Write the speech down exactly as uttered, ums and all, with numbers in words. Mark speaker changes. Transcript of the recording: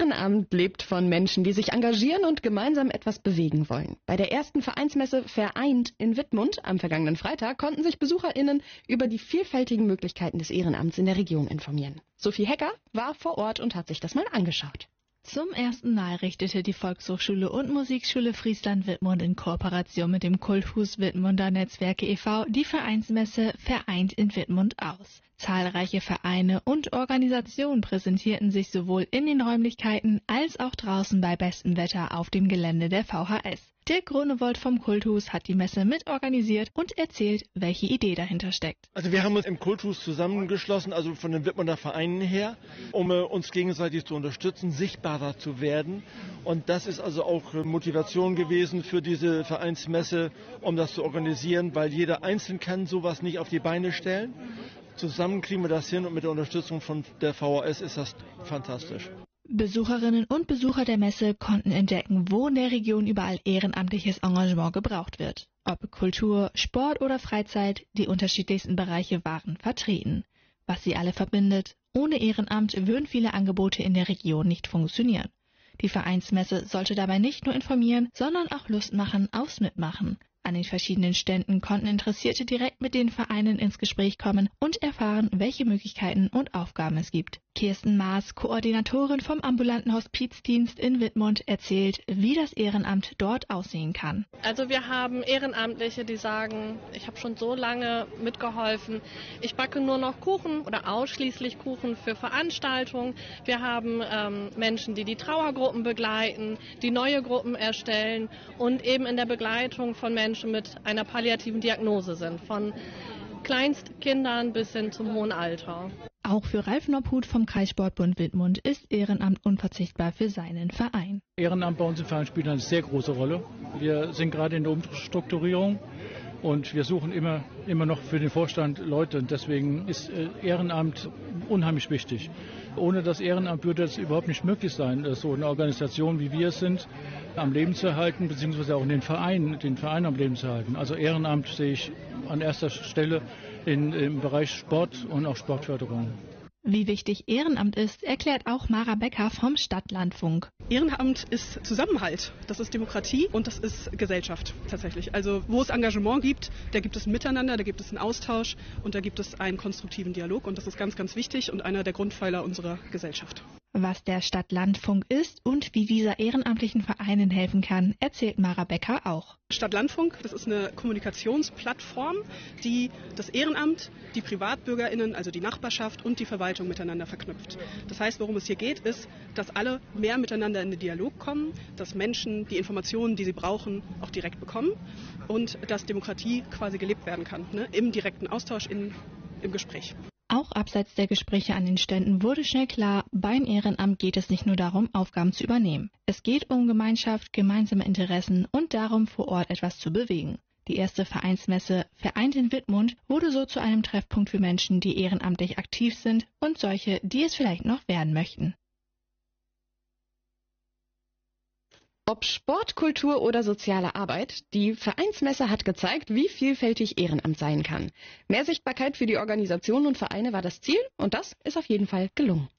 Speaker 1: Ehrenamt lebt von Menschen, die sich engagieren und gemeinsam etwas bewegen wollen. Bei der ersten Vereinsmesse Vereint in Wittmund am vergangenen Freitag konnten sich BesucherInnen über die vielfältigen Möglichkeiten des Ehrenamts in der Region informieren. Sophie Hecker war vor Ort und hat sich das mal angeschaut.
Speaker 2: Zum ersten Mal richtete die Volkshochschule und Musikschule Friesland-Wittmund in Kooperation mit dem Kulthus Wittmunder Netzwerke e V die Vereinsmesse Vereint in Wittmund aus. Zahlreiche Vereine und Organisationen präsentierten sich sowohl in den Räumlichkeiten als auch draußen bei bestem Wetter auf dem Gelände der V H S. Dirk Grunewold vom Kulthus hat die Messe mitorganisiert und erzählt, welche Idee dahinter steckt.
Speaker 3: Also wir haben uns im Kulthus zusammengeschlossen, also von den Wittmunder Vereinen her, um äh, uns gegenseitig zu unterstützen, sichtbarer zu werden. Und das ist also auch äh, Motivation gewesen für diese Vereinsmesse, um das zu organisieren, weil jeder einzeln kann sowas nicht auf die Beine stellen. Zusammen kriegen wir das hin und mit der Unterstützung von der V H S ist das fantastisch.
Speaker 2: Besucherinnen und Besucher der Messe konnten entdecken, wo in der Region überall ehrenamtliches Engagement gebraucht wird. Ob Kultur, Sport oder Freizeit, die unterschiedlichsten Bereiche waren vertreten. Was sie alle verbindet, ohne Ehrenamt würden viele Angebote in der Region nicht funktionieren. Die Vereinsmesse sollte dabei nicht nur informieren, sondern auch Lust machen aufs Mitmachen. An den verschiedenen Ständen konnten Interessierte direkt mit den Vereinen ins Gespräch kommen und erfahren, welche Möglichkeiten und Aufgaben es gibt. Kirsten Maas, Koordinatorin vom ambulanten Hospizdienst in Wittmund, erzählt, wie das Ehrenamt dort aussehen kann.
Speaker 4: Also wir haben Ehrenamtliche, die sagen, ich habe schon so lange mitgeholfen, ich backe nur noch Kuchen oder ausschließlich Kuchen für Veranstaltungen. Wir haben ähm, Menschen, die die Trauergruppen begleiten, die neue Gruppen erstellen und eben in der Begleitung von Menschen mit einer palliativen Diagnose sind, von Kleinstkindern bis hin zum hohen Alter.
Speaker 2: Auch für Ralf Nobhut vom Kreissportbund Wittmund ist Ehrenamt unverzichtbar für seinen Verein.
Speaker 5: Ehrenamt bei uns im Verein spielt eine sehr große Rolle. Wir sind gerade in der Umstrukturierung und wir suchen immer, immer noch für den Vorstand Leute. Und deswegen ist Ehrenamt unheimlich wichtig. Ohne das Ehrenamt würde es überhaupt nicht möglich sein, so eine Organisation wie wir es sind, am Leben zu erhalten, beziehungsweise auch den Verein, den Verein am Leben zu erhalten. Also Ehrenamt sehe ich an erster Stelle in, im Bereich Sport und auch Sportförderung.
Speaker 2: Wie wichtig Ehrenamt ist, erklärt auch Mara Becker vom Stadtlandfunk.
Speaker 6: Ehrenamt ist Zusammenhalt, das ist Demokratie und das ist Gesellschaft tatsächlich. Also wo es Engagement gibt, da gibt es ein Miteinander, da gibt es einen Austausch und da gibt es einen konstruktiven Dialog und das ist ganz, ganz wichtig und einer der Grundpfeiler unserer Gesellschaft.
Speaker 2: Was der Stadtlandfunk ist und wie dieser ehrenamtlichen Vereinen helfen kann, erzählt Mara Becker auch.
Speaker 6: Stadtlandfunk, das ist eine Kommunikationsplattform, die das Ehrenamt, die PrivatbürgerInnen, also die Nachbarschaft und die Verwaltung miteinander verknüpft. Das heißt, worum es hier geht, ist, dass alle mehr miteinander in den Dialog kommen, dass Menschen die Informationen, die sie brauchen, auch direkt bekommen und dass Demokratie quasi gelebt werden kann, ne, im direkten Austausch, in, im Gespräch.
Speaker 2: Auch abseits der Gespräche an den Ständen wurde schnell klar, beim Ehrenamt geht es nicht nur darum, Aufgaben zu übernehmen. Es geht um Gemeinschaft, gemeinsame Interessen und darum, vor Ort etwas zu bewegen. Die erste Vereinsmesse Vereint in Wittmund wurde so zu einem Treffpunkt für Menschen, die ehrenamtlich aktiv sind und solche, die es vielleicht noch werden möchten.
Speaker 1: Ob Sport, Kultur oder soziale Arbeit, die Vereinsmesse hat gezeigt, wie vielfältig Ehrenamt sein kann. Mehr Sichtbarkeit für die Organisationen und Vereine war das Ziel und das ist auf jeden Fall gelungen.